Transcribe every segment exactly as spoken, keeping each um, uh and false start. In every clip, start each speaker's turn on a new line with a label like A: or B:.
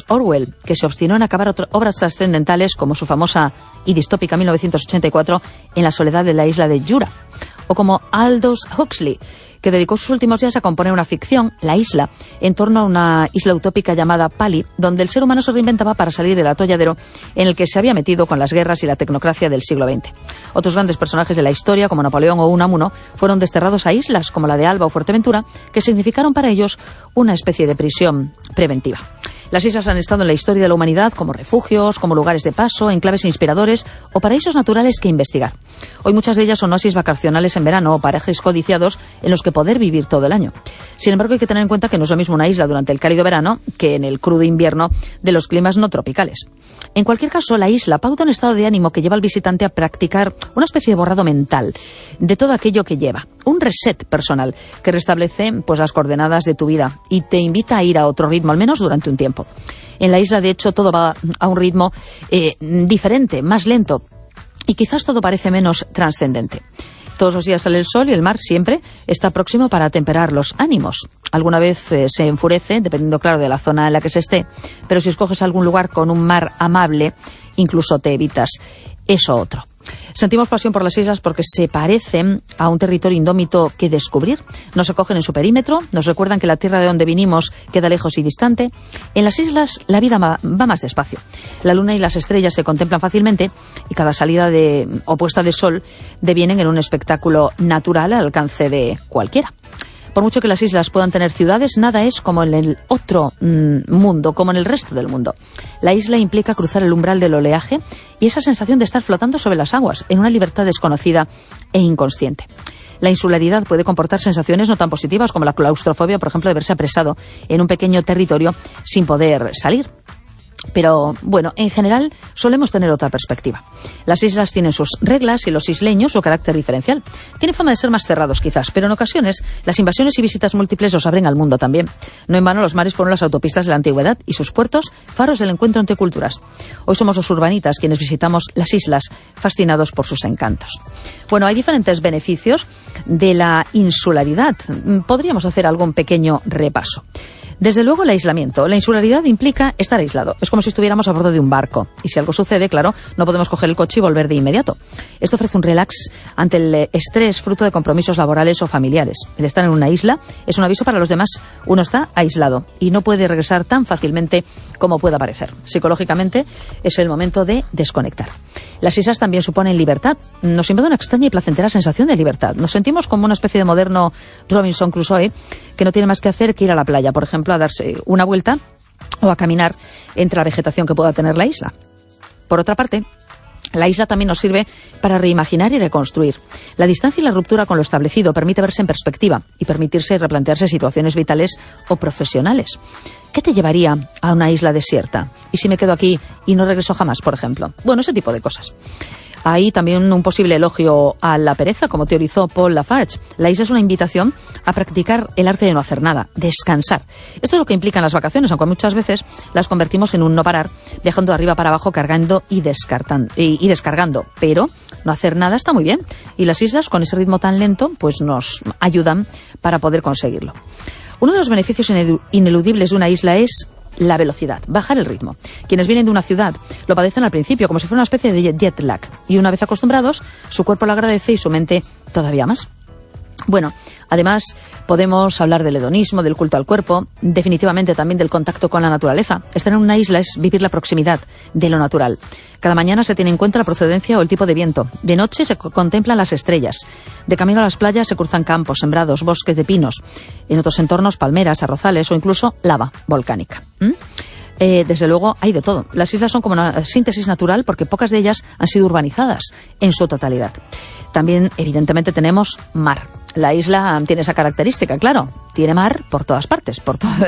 A: Orwell, que se obstinó en acabar otro, obras trascendentales como su famosa y distópica mil novecientos ochenta y cuatro en la soledad de la isla de Jura, o como Aldous Huxley, que dedicó sus últimos días a componer una ficción, La Isla, en torno a una isla utópica llamada Pali, donde el ser humano se reinventaba para salir del atolladero en el que se había metido con las guerras y la tecnocracia del siglo veinte. Otros grandes personajes de la historia, como Napoleón o Unamuno, fueron desterrados a islas como la de Alba o Fuerteventura, que significaron para ellos una especie de prisión preventiva. Las islas han estado en la historia de la humanidad como refugios, como lugares de paso, enclaves inspiradores o paraísos naturales que investigar. Hoy muchas de ellas son oasis vacacionales en verano o parajes codiciados en los que poder vivir todo el año. Sin embargo, hay que tener en cuenta que no es lo mismo una isla durante el cálido verano que en el crudo invierno de los climas no tropicales. En cualquier caso, la isla pauta un estado de ánimo que lleva al visitante a practicar una especie de borrado mental de todo aquello que lleva. Un reset personal que restablece pues, las coordenadas de tu vida y te invita a ir a otro ritmo, al menos durante un tiempo. En la isla, de hecho, todo va a un ritmo eh, diferente, más lento, y quizás todo parece menos trascendente. Todos los días sale el sol y el mar siempre está próximo para atemperar los ánimos. Alguna vez eh, se enfurece, dependiendo, claro, de la zona en la que se esté, pero si escoges algún lugar con un mar amable, incluso te evitas eso otro. Sentimos pasión por las islas porque se parecen a un territorio indómito que descubrir. Nos acogen en su perímetro, nos recuerdan que la tierra de donde vinimos queda lejos y distante. En las islas la vida va más despacio. La luna y las estrellas se contemplan fácilmente y cada salida de, o puesta de sol devienen en un espectáculo natural al alcance de cualquiera. Por mucho que las islas puedan tener ciudades, nada es como en el otro mmm, mundo, como en el resto del mundo. La isla implica cruzar el umbral del oleaje y esa sensación de estar flotando sobre las aguas, en una libertad desconocida e inconsciente. La insularidad puede comportar sensaciones no tan positivas como la claustrofobia, por ejemplo, de verse apresado en un pequeño territorio sin poder salir. Pero, bueno, en general solemos tener otra perspectiva. Las islas tienen sus reglas y los isleños su carácter diferencial. Tienen fama de ser más cerrados, quizás, pero en ocasiones las invasiones y visitas múltiples los abren al mundo también. No en vano los mares fueron las autopistas de la antigüedad y sus puertos faros del encuentro entre culturas. Hoy somos los urbanitas quienes visitamos las islas, fascinados por sus encantos. Bueno, hay diferentes beneficios de la insularidad. Podríamos hacer algún pequeño repaso. Desde luego, el aislamiento. La insularidad implica estar aislado. Es como si estuviéramos a bordo de un barco. Y si algo sucede, claro, no podemos coger el coche y volver de inmediato. Esto ofrece un relax ante el estrés fruto de compromisos laborales o familiares. El estar en una isla es un aviso para los demás. Uno está aislado y no puede regresar tan fácilmente como pueda parecer. Psicológicamente, es el momento de desconectar. Las islas también suponen libertad. Nos invade una extraña y placentera sensación de libertad. Nos sentimos como una especie de moderno Robinson Crusoe que no tiene más que hacer que ir a la playa, por ejemplo, a darse una vuelta o a caminar entre la vegetación que pueda tener la isla. Por otra parte, la isla también nos sirve para reimaginar y reconstruir. La distancia y la ruptura con lo establecido permite verse en perspectiva y permitirse replantearse situaciones vitales o profesionales. ¿Qué te llevaría a una isla desierta? ¿Y si me quedo aquí y no regreso jamás, por ejemplo? Bueno, ese tipo de cosas. Hay también un posible elogio a la pereza, como teorizó Paul Lafarge. La isla es una invitación a practicar el arte de no hacer nada, descansar. Esto es lo que implican las vacaciones, aunque muchas veces las convertimos en un no parar, viajando de arriba para abajo, cargando y, descartando, y, y descargando. Pero no hacer nada está muy bien. Y las islas, con ese ritmo tan lento, pues nos ayudan para poder conseguirlo. Uno de los beneficios ineludibles de una isla es la velocidad, bajar el ritmo. Quienes vienen de una ciudad lo padecen al principio, como si fuera una especie de jet lag. Y una vez acostumbrados, su cuerpo lo agradece y su mente todavía más. Bueno, además podemos hablar del hedonismo, del culto al cuerpo, definitivamente también del contacto con la naturaleza. Estar en una isla es vivir la proximidad de lo natural. Cada mañana se tiene en cuenta la procedencia o el tipo de viento. De noche se contemplan las estrellas. De camino a las playas se cruzan campos, sembrados, bosques de pinos. En otros entornos, palmeras, arrozales o incluso lava volcánica. ¿Mm? Eh, desde luego hay de todo. Las islas son como una síntesis natural porque pocas de ellas han sido urbanizadas en su totalidad. También, evidentemente, tenemos mar. La isla tiene esa característica, claro. Tiene mar por todas partes, por to-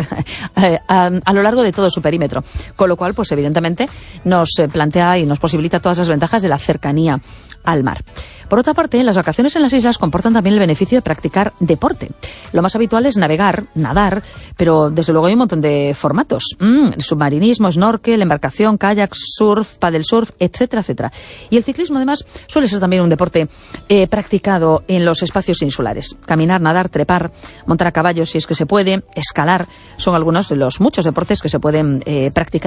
A: a, a lo largo de todo su perímetro. Con lo cual, pues evidentemente, nos plantea y nos posibilita todas las ventajas de la cercanía al mar. Por otra parte, las vacaciones en las islas comportan también el beneficio de practicar deporte. Lo más habitual es navegar, nadar, pero desde luego hay un montón de formatos. Mm, submarinismo, snorkel, embarcación, kayak, surf, paddle surf, etcétera, etcétera. Y el ciclismo, además, suele ser también un deporte eh, practicado en los espacios insulares. Caminar, nadar, trepar, montar a caballo si es que se puede, escalar, son algunos de los muchos deportes que se pueden eh, practicar